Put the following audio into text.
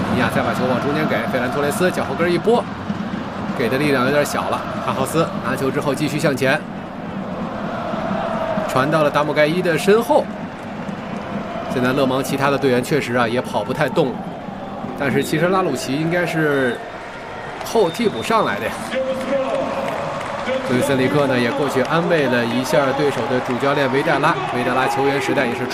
尼亚再把球往中间给费兰托雷斯，脚后跟一拨，给的力量有点小了。汉豪斯拿球之后继续向前，传到了达姆盖伊的身后。现在勒芒其他的队员确实也跑不太动，但是其实拉鲁奇应该是后替补上来的呀。所以森里克呢也过去安慰了一下对手的主教练维代拉，维代拉球员时代也是